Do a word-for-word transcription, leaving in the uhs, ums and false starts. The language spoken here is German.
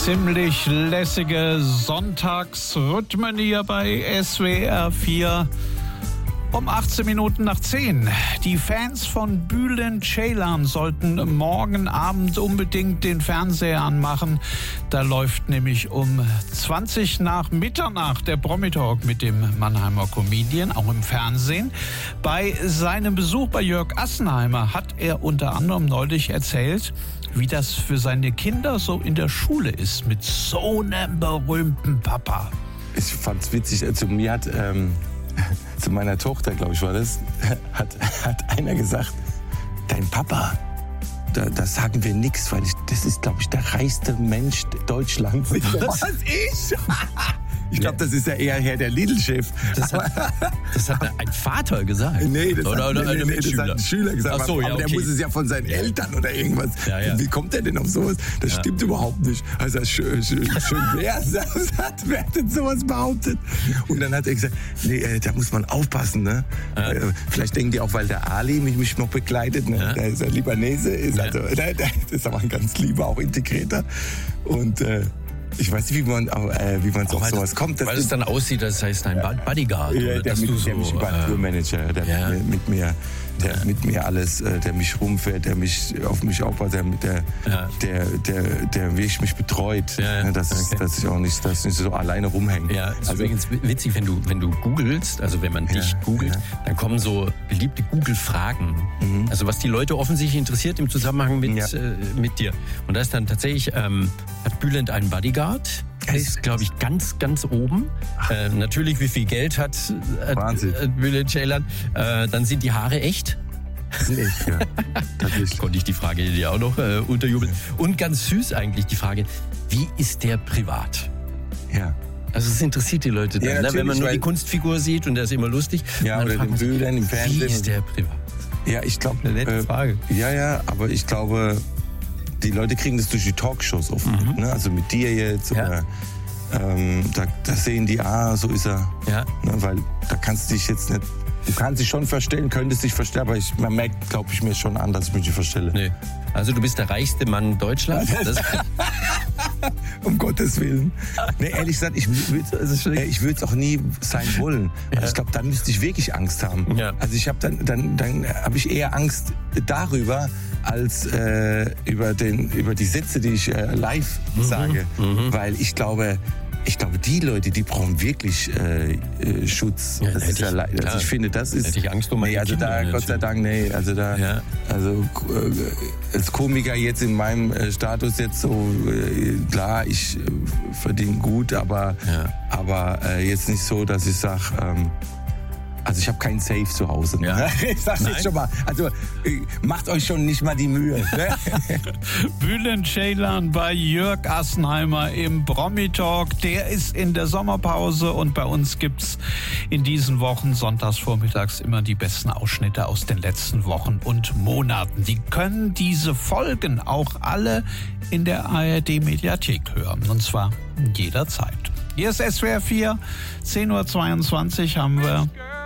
Ziemlich lässige Sonntagsrhythmen hier bei S W R vier. Um achtzehn Minuten nach zehn. Die Fans von Bülent Ceylan sollten morgen Abend unbedingt den Fernseher anmachen. Da läuft nämlich um zwanzig nach Mitternacht der Promi-Talk mit dem Mannheimer Comedian, auch im Fernsehen. Bei seinem Besuch bei Jörg Assenheimer hat er unter anderem neulich erzählt, wie das für seine Kinder so in der Schule ist mit so einem berühmten Papa. Ich fand's witzig, also mir hat... Ähm zu meiner Tochter, glaube ich, war das, hat, hat einer gesagt, dein Papa, da, da sagen wir nichts, weil ich, das ist, glaube ich, der reichste Mensch Deutschlands. Was? Was, ich? Ich glaube, das ist ja eher Herr der Lidl-Chef. Das hat, das hat ein Vater gesagt? Nee, das, oder, hat, oder nee, nee, das hat ein Schüler gesagt. Ach so, ja, aber okay. der muss es ja von seinen Eltern oder irgendwas. Ja, ja. Wie kommt der denn auf sowas? Das ja. stimmt überhaupt nicht. Also schön, schön, schön wär's, wer hat denn sowas behauptet? Und dann hat er gesagt, nee, äh, da muss man aufpassen. Ne? Ja. Äh, vielleicht denken die auch, weil der Ali mich, mich noch begleitet. Ne? Ja. Der ist ein Libanese, ist ja. also, der, der ist aber ein ganz lieber, auch integrierter. Und äh, ich weiß nicht, wie man äh, wie man so auf sowas kommt. Weil es dann aussieht, das heißt ein Bodyguard. Ja, oder der, dass mit, du der so, mich über einen äh, Tourmanager, der ja. mit, mit mir, der ja. mit mir alles, äh, der mich rumfährt, der mich auf mich aufpasst, der, der, ja. der, der, der wirklich mich betreut, ja, ja. dass, okay. dass ich auch nicht, dass ich nicht so alleine rumhänge. Ja, ist also, übrigens witzig, wenn du, wenn du googelst, also wenn man ja, dich googelt, ja. dann kommen so beliebte Google-Fragen. Mhm. Also was die Leute offensichtlich interessiert im Zusammenhang mit, ja. äh, mit dir. Und da ist dann tatsächlich, ähm, hat Bülent einen Bodyguard? Der ist, glaube ich, ganz, ganz oben. Äh, natürlich, wie viel Geld hat äh, äh, Bülent Ceylan. Äh, dann sind die Haare echt. Sind echt, ja. Tatsächlich. Konnte ich die Frage dir auch noch äh, unterjubeln. Und ganz süß eigentlich die Frage, wie ist der privat? Ja. Also es interessiert die Leute dann, ja, ne? Wenn man nur die Kunstfigur sieht und der ist immer lustig. Ja, oder den Bülent im Fernsehen. Wie ist der privat? Ja, ich glaube... Eine nette äh, Frage. Ja, ja, aber ich glaube... Die Leute kriegen das durch die Talkshows oft, mhm. ne? Also mit dir jetzt ja. oder ähm, da, da sehen die, ah, so ist er. Ja. Ne? Weil da kannst du dich jetzt nicht, du kannst dich schon verstellen, könntest dich verstellen, aber ich, man merkt, glaube ich, mir schon an, dass ich mich nicht verstelle. Nee. Also du bist der reichste Mann Deutschlands? Um Gottes Willen. Nee, ehrlich gesagt, ich würde ich würde es auch nie sein wollen. Ja. Ich glaube, dann müsste ich wirklich Angst haben. Ja. Also ich habe dann, dann, dann habe ich eher Angst darüber, als äh, über, den, über die Sätze, die ich äh, live mhm. sage. Mhm. Weil ich glaube, ich glaube, die Leute, die brauchen wirklich äh, äh, Schutz. Ja, das ist ich, ja, also klar. ich finde, das ist... Hätte ich Angst um meine nee, also Kinder, da, Gott sei Dank, nee. Also da, ja. also äh, als Komiker jetzt in meinem äh, Status jetzt so, äh, klar, ich äh, verdiene gut, aber, ja. aber äh, jetzt nicht so, dass ich sage... Ähm, Also ich habe keinen Safe zu Hause. Ne? Ja. Ich sag's jetzt schon mal. Also macht euch schon nicht mal die Mühe. Ne? Bülent Ceylan bei Jörg Assenheimer im Promi-Talk. Der ist in der Sommerpause und bei uns gibt's in diesen Wochen sonntags vormittags immer die besten Ausschnitte aus den letzten Wochen und Monaten. Die können diese Folgen auch alle in der A R D-Mediathek hören. Und zwar jederzeit. Hier ist S W R vier, zehn Uhr zweiundzwanzig haben wir.